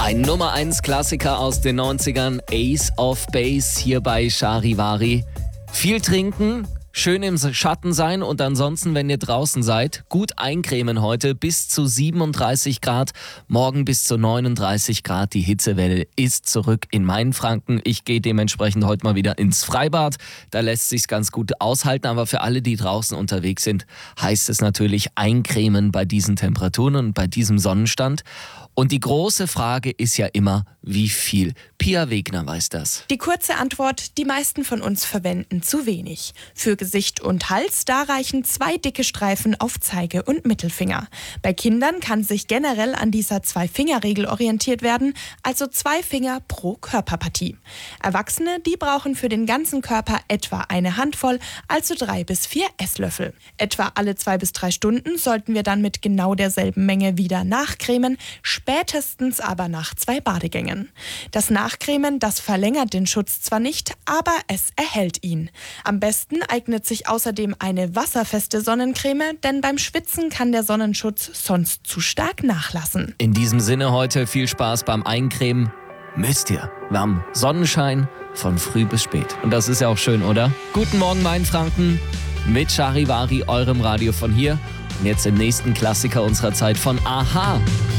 Ein Nummer 1 Klassiker aus den 90ern, Ace of Base hier bei Charivari. Viel trinken, schön im Schatten sein und ansonsten, wenn ihr draußen seid, gut eincremen heute bis zu 37 Grad, morgen bis zu 39 Grad. Die Hitzewelle ist zurück in Mainfranken. Ich gehe dementsprechend heute mal wieder ins Freibad. Da lässt sich's ganz gut aushalten, aber für alle, die draußen unterwegs sind, heißt es natürlich eincremen bei diesen Temperaturen und bei diesem Sonnenstand. Und die große Frage ist ja immer, wie viel? Pia Wegner weiß das. Die kurze Antwort, die meisten von uns verwenden zu wenig. Für Gesicht und Hals, da reichen 2 dicke Streifen auf Zeige- und Mittelfinger. Bei Kindern kann sich generell an dieser 2-Finger-Regel orientiert werden, also 2 Finger pro Körperpartie. Erwachsene, die brauchen für den ganzen Körper etwa eine Handvoll, also 3 bis 4 Esslöffel. Etwa alle 2 bis 3 Stunden sollten wir dann mit genau derselben Menge wieder nachcremen, spätestens aber nach 2 Badegängen. Das Nachcremen, das verlängert den Schutz zwar nicht, aber es erhält ihn. Am besten eignet sich außerdem eine wasserfeste Sonnencreme, denn beim Schwitzen kann der Sonnenschutz sonst zu stark nachlassen. In diesem Sinne heute viel Spaß beim Eincremen. Müsst ihr. Wir haben Sonnenschein von früh bis spät. Und das ist ja auch schön, oder? Guten Morgen, Mainfranken, mit Charivari, eurem Radio von hier. Und jetzt im nächsten Klassiker unserer Zeit von a-ha.